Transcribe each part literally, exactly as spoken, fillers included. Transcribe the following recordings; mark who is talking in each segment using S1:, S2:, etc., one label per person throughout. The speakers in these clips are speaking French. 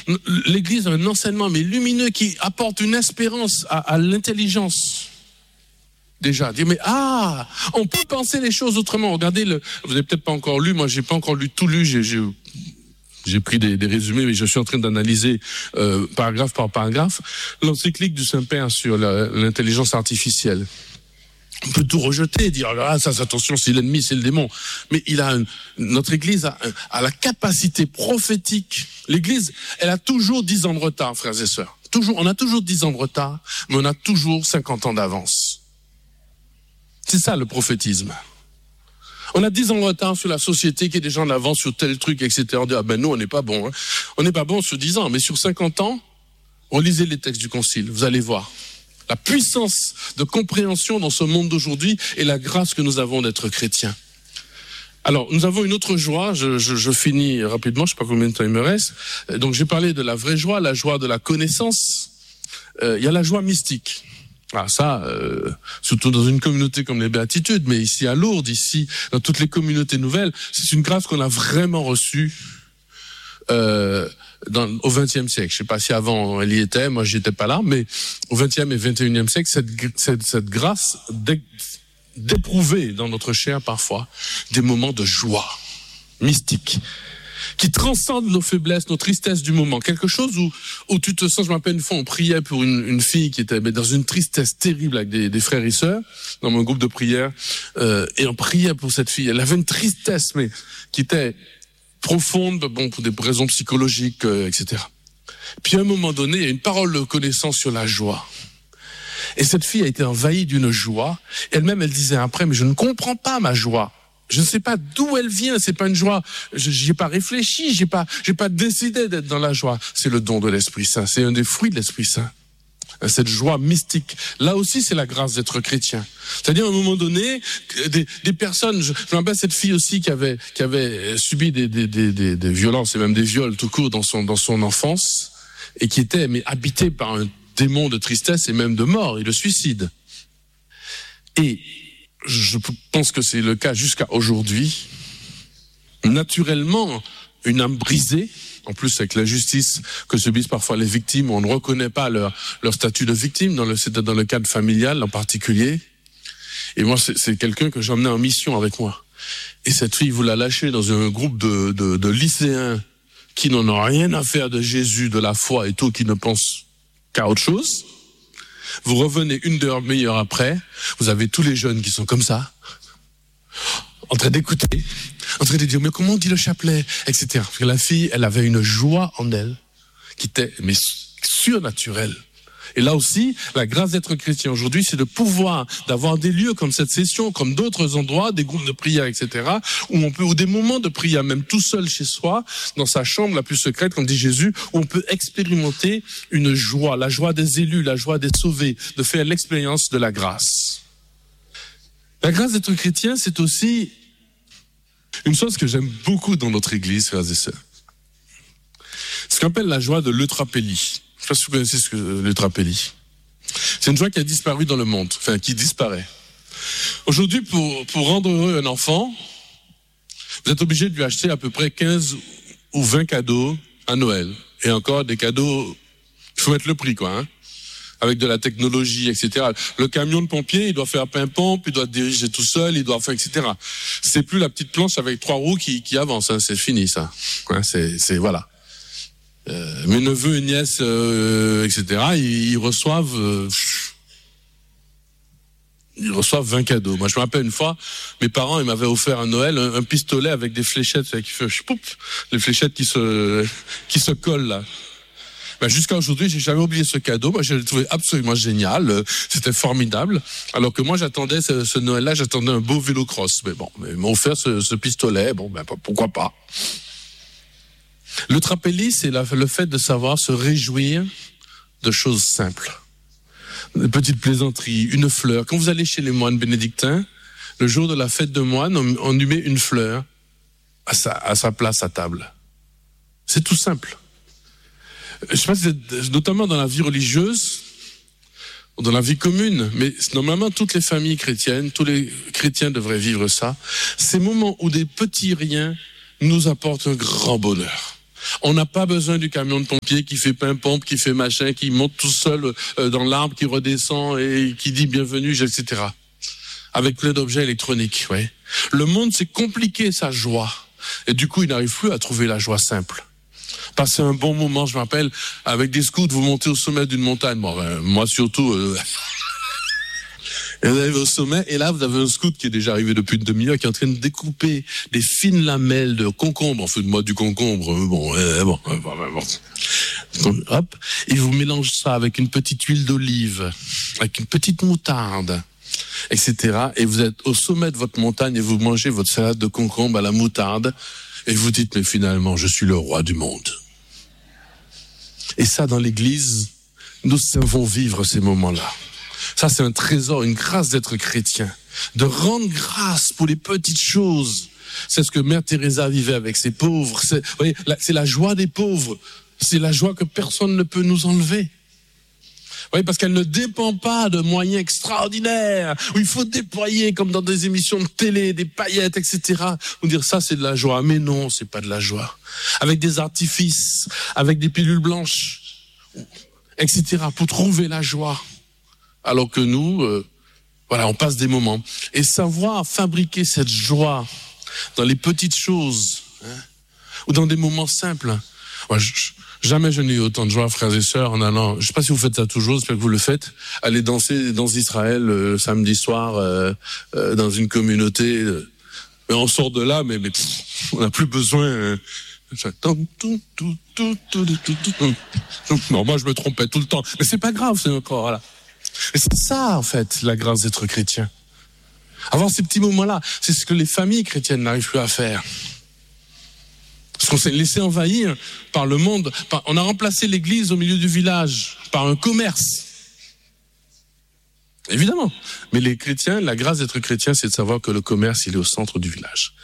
S1: l'Église a un enseignement mais lumineux qui apporte une espérance à, à l'intelligence. Déjà, dire mais ah, on peut penser les choses autrement. Regardez, le, vous n'avez peut-être pas encore lu, moi j'ai pas encore lu tout lu, j'ai, j'ai, j'ai pris des, des résumés, mais je suis en train d'analyser euh, paragraphe par paragraphe l'encyclique du Saint-Père sur la, l'intelligence artificielle. On peut tout rejeter et dire ah ça, attention, c'est l'ennemi, c'est le démon. Mais il a une, notre Église a, a la capacité prophétique. L'Église, elle a toujours dix ans de retard, frères et sœurs. Toujours, on a toujours dix ans de retard, mais on a toujours cinquante ans d'avance. C'est ça le prophétisme. On a dix ans de retard sur la société qui est déjà en avance sur tel truc, et cetera. On dit ah ben nous on n'est pas bon, hein. On n'est pas bon sur dix ans, mais sur cinquante ans, relisez les textes du Concile, vous allez voir. La puissance de compréhension dans ce monde d'aujourd'hui et la grâce que nous avons d'être chrétiens. Alors, nous avons une autre joie, je, je, je finis rapidement, je ne sais pas combien de temps il me reste. Donc, j'ai parlé de la vraie joie, la joie de la connaissance. Euh, il y a la joie mystique. Ah, ça, euh, surtout dans une communauté comme les Béatitudes, mais ici à Lourdes, ici, dans toutes les communautés nouvelles, c'est une grâce qu'on a vraiment reçue euh, dans, au vingtième siècle. Je ne sais pas si avant elle y était, moi j'y étais pas là, mais au vingtième et vingt et unième siècle, cette, cette, cette grâce d'éprouver dans notre chair parfois des moments de joie mystique qui transcendent nos faiblesses, nos tristesses du moment. Quelque chose où, où tu te sens, je me rappelle une fois, on priait pour une, une fille qui était dans une tristesse terrible avec des, des frères et sœurs, dans mon groupe de prière, euh, et on priait pour cette fille. Elle avait une tristesse, mais qui était profonde, bon, pour des raisons psychologiques, euh, et cetera. Puis à un moment donné, il y a une parole de connaissance sur la joie. Et cette fille a été envahie d'une joie. Elle-même, elle disait après, mais je ne comprends pas ma joie. Je ne sais pas d'où elle vient, c'est pas une joie, je j'ai pas réfléchi, j'ai pas, j'ai pas décidé d'être dans la joie. C'est le don de l'Esprit Saint, c'est un des fruits de l'Esprit Saint. Cette joie mystique. Là aussi, c'est la grâce d'être chrétien. C'est-à-dire, à un moment donné, des, des personnes, je, je me rappelle cette fille aussi qui avait, qui avait subi des, des, des, des, des violences et même des viols tout court dans son, dans son enfance, et qui était, mais habitée par un démon de tristesse et même de mort et de suicide. Et, je pense que c'est le cas jusqu'à aujourd'hui. Naturellement, une âme brisée, en plus avec l'injustice que subissent parfois les victimes, on ne reconnaît pas leur, leur statut de victime, dans le, c'est dans le cadre familial en particulier. Et moi, c'est, c'est quelqu'un que j'emmenais en mission avec moi. Et cette fille, vous la lâchez dans un groupe de, de, de lycéens qui n'en ont rien à faire de Jésus, de la foi et tout, qui ne pensent qu'à autre chose. Vous revenez une demi-heure après, vous avez tous les jeunes qui sont comme ça, en train d'écouter, en train de dire, mais comment on dit le chapelet, et cetera. Parce que la fille, elle avait une joie en elle, qui était, mais surnaturelle. Et là aussi, la grâce d'être chrétien aujourd'hui, c'est de pouvoir, d'avoir des lieux comme cette session, comme d'autres endroits, des groupes de prière, et cetera, où on peut, ou des moments de prière, même tout seul chez soi, dans sa chambre la plus secrète, comme dit Jésus, où on peut expérimenter une joie, la joie des élus, la joie des sauvés, de faire l'expérience de la grâce. La grâce d'être chrétien, c'est aussi une chose que j'aime beaucoup dans notre église, frères et sœurs. Ce qu'on appelle la joie de l'eutrapélie. Je ne sais pas si vous connaissez ce que l'eutrapélie. C'est une joie qui a disparu dans le monde, enfin qui disparaît. Aujourd'hui, pour, pour rendre heureux un enfant, vous êtes obligé de lui acheter à peu près quinze ou vingt cadeaux à Noël. Et encore des cadeaux, il faut mettre le prix, quoi, hein, avec de la technologie, et cetera. Le camion de pompier, il doit faire pain-pompe, il doit diriger tout seul, il doit faire, et cetera. C'est plus la petite planche avec trois roues qui, qui avance, hein, c'est fini, ça. Ouais, c'est, c'est, voilà. Euh, mes neveux et nièces, euh, et cetera, ils, ils reçoivent, euh, ils reçoivent vingt cadeaux. Moi, je me rappelle une fois, mes parents, ils m'avaient offert à Noël un, un pistolet avec des fléchettes, qui fait, chpoup, les fléchettes qui se, qui se collent là. Ben, jusqu'à aujourd'hui, j'ai jamais oublié ce cadeau. Moi, je l'ai trouvé absolument génial. C'était formidable. Alors que moi, j'attendais ce, ce Noël-là, j'attendais un beau vélo-cross. Mais bon, ils m'ont offert ce, ce pistolet. Bon, ben, pourquoi pas. L'eutrapélie, c'est la, le fait de savoir se réjouir de choses simples. Une petite plaisanterie, une fleur. Quand vous allez chez les moines bénédictins, le jour de la fête de moines, on, on lui met une fleur à sa, à sa place à table. C'est tout simple. Je sais pas si c'est, notamment dans la vie religieuse, dans la vie commune, mais normalement toutes les familles chrétiennes, tous les chrétiens devraient vivre ça. Ces moments où des petits riens nous apportent un grand bonheur. On n'a pas besoin du camion de pompier qui fait pain-pompe, qui fait machin, qui monte tout seul euh, dans l'arbre, qui redescend et qui dit bienvenue, et cetera. Avec plein d'objets électroniques, ouais. Le monde s'est compliqué sa joie. Et du coup, il n'arrive plus à trouver la joie simple. Passer un bon moment, je m'appelle, avec des scouts, vous montez au sommet d'une montagne. Bon, ben, moi surtout... Euh... Et vous arrivez au sommet, et là, vous avez un scout qui est déjà arrivé depuis une demi-heure, qui est en train de découper des fines lamelles de concombre. Enfin, de moi, du concombre, bon, euh, bon, euh, bon, bon. Donc, hop, et vous mélangez ça avec une petite huile d'olive, avec une petite moutarde, et cetera. Et vous êtes au sommet de votre montagne et vous mangez votre salade de concombre à la moutarde, et vous dites, mais finalement, je suis le roi du monde. Et ça, dans l'église, nous savons vivre ces moments-là. Ça, c'est un trésor, une grâce d'être chrétien, de rendre grâce pour les petites choses. C'est ce que Mère Teresa vivait avec ses pauvres. C'est, vous voyez, c'est la joie des pauvres. C'est la joie que personne ne peut nous enlever. Vous voyez, parce qu'elle ne dépend pas de moyens extraordinaires, où il faut déployer, comme dans des émissions de télé, des paillettes, et cetera. Vous dire ça, c'est de la joie. Mais non, c'est pas de la joie. Avec des artifices, avec des pilules blanches, et cetera, pour trouver la joie. Alors que nous, euh, voilà, on passe des moments. Et savoir fabriquer cette joie dans les petites choses, hein, ou dans des moments simples. Moi, je, jamais je n'ai eu autant de joie, frères et sœurs, en allant, je ne sais pas si vous faites ça toujours, j'espère que vous le faites, aller danser dans Israël euh, samedi soir euh, euh, dans une communauté. Euh, mais on sort de là, mais, mais pff, on n'a plus besoin... Euh, non, moi je me trompais tout le temps. Mais c'est pas grave, c'est encore, voilà. Et c'est ça, en fait, la grâce d'être chrétien. Avoir ces petits moments-là, c'est ce que les familles chrétiennes n'arrivent plus à faire. Parce qu'on s'est laissé envahir par le monde. Par, on a remplacé l'église au milieu du village par un commerce. Évidemment. Mais les chrétiens, la grâce d'être chrétien, c'est de savoir que le commerce, il est au centre du village.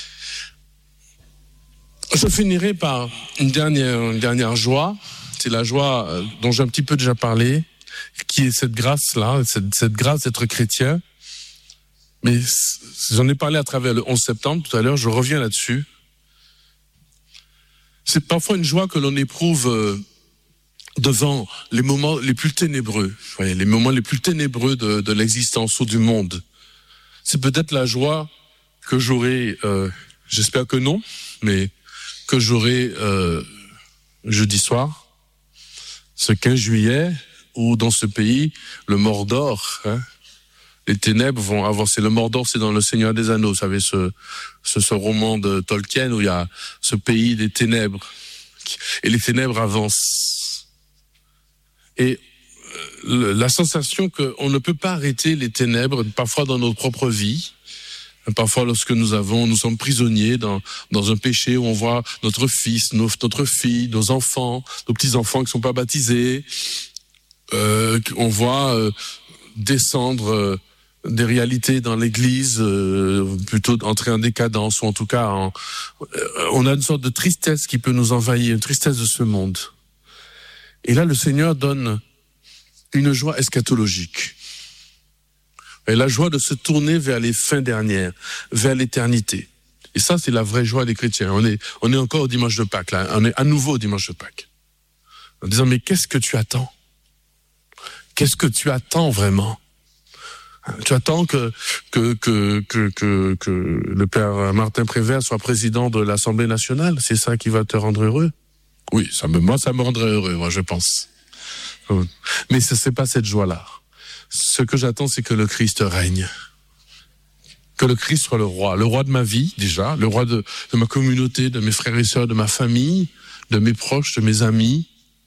S1: Je finirai par une dernière, une dernière joie. C'est la joie dont j'ai un petit peu déjà parlé, qui est cette grâce-là, cette, cette grâce d'être chrétien. Mais j'en ai parlé à travers le onze septembre tout à l'heure, je reviens là-dessus. C'est parfois une joie que l'on éprouve devant les moments les plus ténébreux, vous voyez, les moments les plus ténébreux de, de l'existence ou du monde. C'est peut-être la joie que j'aurai, euh, j'espère que non, mais que j'aurai euh, jeudi soir, ce quinze juillet, où dans ce pays, le Mordor, hein, les ténèbres vont avancer. Le Mordor, c'est dans Le Seigneur des Anneaux, vous savez, ce, ce, ce roman de Tolkien où il y a ce pays des ténèbres. Et les ténèbres avancent. Et euh, la sensation qu'on ne peut pas arrêter les ténèbres, parfois dans notre propre vie, parfois lorsque nous avons, nous sommes prisonniers dans, dans un péché où on voit notre fils, nos, notre fille, nos enfants, nos petits-enfants qui ne sont pas baptisés, euh, on voit euh, descendre euh, des réalités dans l'église, euh, plutôt entrer en décadence, ou en tout cas, en, euh, on a une sorte de tristesse qui peut nous envahir, une tristesse de ce monde. Et là, le Seigneur donne une joie eschatologique. Et la joie de se tourner vers les fins dernières, vers l'éternité. Et ça, c'est la vraie joie des chrétiens. On est, on est encore au dimanche de Pâques, là. On est à nouveau au dimanche de Pâques. En disant, mais qu'est-ce que tu attends? Qu'est-ce que tu attends vraiment? Tu attends que, que, que, que, que, que le père Martin Prévert soit président de l'Assemblée nationale? C'est ça qui va te rendre heureux? Oui, ça me, moi, ça me rendrait heureux, moi, je pense. Mais ce n'est pas cette joie-là. Ce que j'attends, c'est que le Christ règne. Que le Christ soit le roi. Le roi de ma vie, déjà. Le roi de, de ma communauté, de mes frères et sœurs, de ma famille, de mes proches, de mes amis.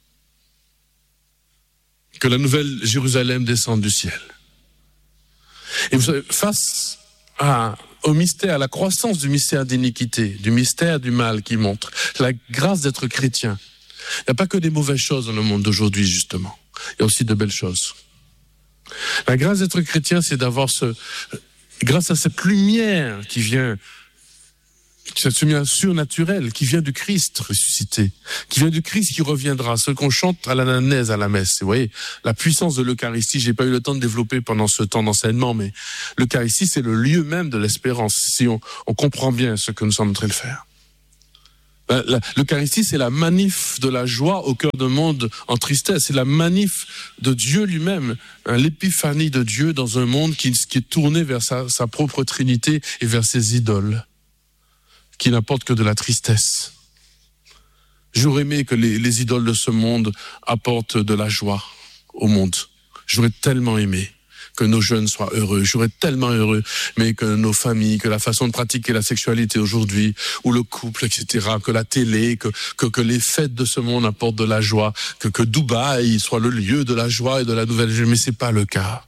S1: Que la nouvelle Jérusalem descende du ciel. Et vous savez, face à, au mystère, à la croissance du mystère d'iniquité, du mystère du mal qui montre, la grâce d'être chrétien, il n'y a pas que des mauvaises choses dans le monde d'aujourd'hui, justement. Il y a aussi de belles choses. La grâce d'être chrétien, c'est d'avoir ce, grâce à cette lumière qui vient, cette lumière surnaturelle, qui vient du Christ ressuscité, qui vient du Christ qui reviendra, ce qu'on chante à l'ananaise à la messe. Vous voyez, la puissance de l'Eucharistie, j'ai pas eu le temps de développer pendant ce temps d'enseignement, mais l'Eucharistie, c'est le lieu même de l'espérance, si on, on comprend bien ce que nous sommes en train de faire. La, la, l'Eucharistie, c'est la manif de la joie au cœur d'un monde en tristesse. C'est la manif de Dieu lui-même, hein, l'épiphanie de Dieu dans un monde qui, qui est tourné vers sa, sa propre Trinité et vers ses idoles, qui n'apportent que de la tristesse. J'aurais aimé que les, les idoles de ce monde apportent de la joie au monde. J'aurais tellement aimé que nos jeunes soient heureux. J'aurais tellement heureux, mais que nos familles, que la façon de pratiquer la sexualité aujourd'hui, ou le couple, et cetera, que la télé, que, que, que les fêtes de ce monde apportent de la joie, que, que Dubaï soit le lieu de la joie et de la nouvelle. Mais c'est pas le cas.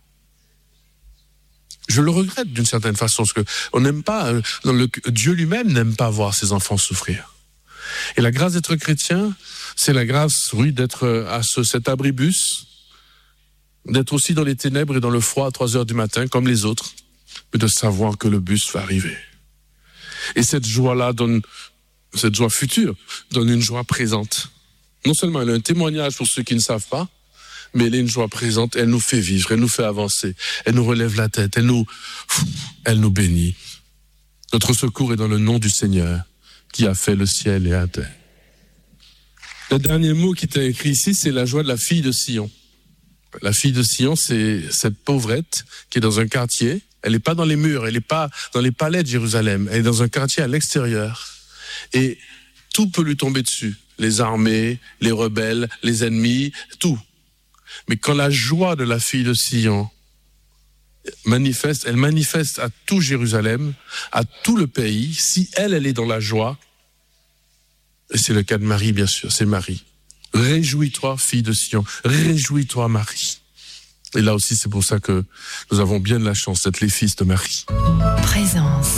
S1: Je le regrette d'une certaine façon, parce que on n'aime pas, dans le, Dieu lui-même n'aime pas voir ses enfants souffrir. Et la grâce d'être chrétien, c'est la grâce, oui, d'être à ce, cet abribus, d'être aussi dans les ténèbres et dans le froid à trois heures du matin, comme les autres, mais de savoir que le bus va arriver. Et cette joie-là donne, cette joie future, donne une joie présente. Non seulement elle a un témoignage pour ceux qui ne savent pas, mais elle est une joie présente, elle nous fait vivre, elle nous fait avancer, elle nous relève la tête, elle nous, elle nous bénit. Notre secours est dans le nom du Seigneur, qui a fait le ciel et la terre. Le dernier mot qui est écrit ici, c'est la joie de la fille de Sion. La fille de Sion, c'est cette pauvrette qui est dans un quartier. Elle n'est pas dans les murs, elle n'est pas dans les palais de Jérusalem. Elle est dans un quartier à l'extérieur. Et tout peut lui tomber dessus. Les armées, les rebelles, les ennemis, tout. Mais quand la joie de la fille de Sion manifeste, elle manifeste à tout Jérusalem, à tout le pays. Si elle, elle est dans la joie, et c'est le cas de Marie, bien sûr, c'est Marie. Réjouis-toi, fille de Sion. Réjouis-toi, Marie. Et là aussi, c'est pour ça que nous avons bien de la chance d'être les fils de Marie.
S2: Présence.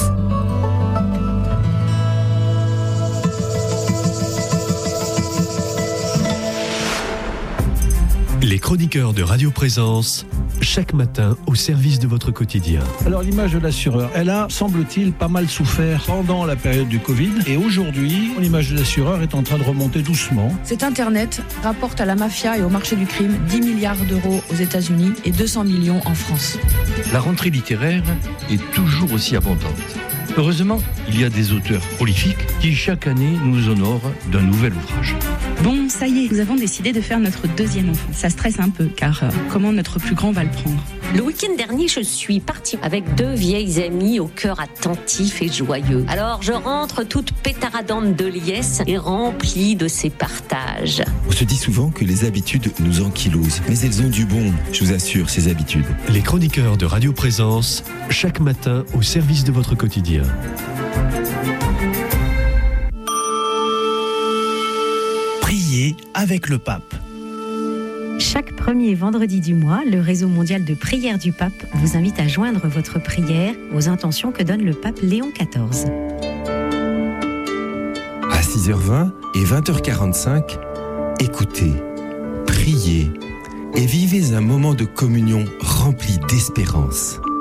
S3: Les chroniqueurs de Radio Présence, chaque matin au service de votre quotidien.
S4: Alors l'image de l'assureur, elle a, semble-t-il, pas mal souffert pendant la période du Covid. Et aujourd'hui, l'image de l'assureur est en train de remonter doucement.
S5: Cet Internet rapporte à la mafia et au marché du crime dix milliards d'euros aux États-Unis et deux cents millions en France.
S6: La rentrée littéraire est toujours aussi abondante. Heureusement, il y a des auteurs prolifiques qui chaque année nous honorent d'un nouvel ouvrage.
S7: Bon, ça y est, nous avons décidé de faire notre deuxième enfant. Ça stresse un peu, car euh, comment notre plus grand va le prendre ?
S8: Le week-end dernier, je suis partie avec deux vieilles amies au cœur attentif et joyeux. Alors, je rentre toute pétaradante de liesse et remplie de ces partages.
S9: On se dit souvent que les habitudes nous ankylosent, mais elles ont du bon, je vous assure, ces habitudes.
S3: Les chroniqueurs de Radio Présence, chaque matin au service de votre quotidien.
S10: Priez avec le pape.
S11: Chaque premier vendredi du mois, le réseau mondial de prière du pape vous invite à joindre votre prière aux intentions que donne le pape Léon quatorze.
S9: À six heures vingt et vingt heures quarante-cinq, écoutez, priez et vivez un moment de communion rempli d'espérance.